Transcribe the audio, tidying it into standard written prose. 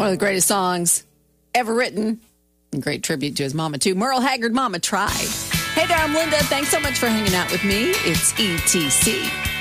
One of the greatest songs ever written. And great tribute to his mama, too. Merle Haggard, Mama Tried. Hey there, I'm Linda. Thanks so much for hanging out with me. It's ETC.